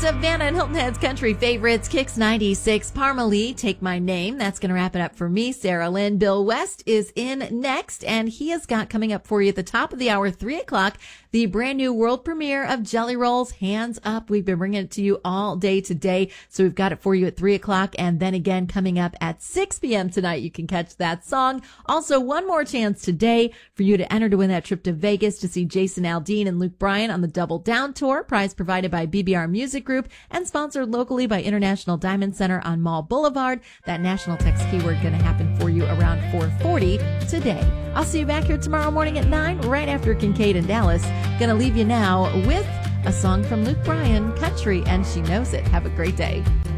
Savannah and Hilton Head's country favorites, Kicks 96, Parmalee, Take My Name. That's going to wrap it up for me, Sarah Lynn. Bill West is in next, and he has got coming up for you at the top of the hour, 3 o'clock, the brand new world premiere of Jelly Roll's Hands Up. We've been bringing it to you all day today, so we've got it for you at 3 o'clock, and then again coming up at 6 p.m. tonight. You can catch that song. Also, one more chance today for you to enter to win that trip to Vegas to see Jason Aldean and Luke Bryan on the Double Down Tour. Prize provided by BBR Music Group and sponsored locally by International Diamond Center on Mall Boulevard. That national text keyword going to happen for you around 4:40 today. I'll see you back here tomorrow morning at 9, right after Kincaid and Dallas. Going to leave you now with a song from Luke Bryan, Country, and She Knows It. Have a great day.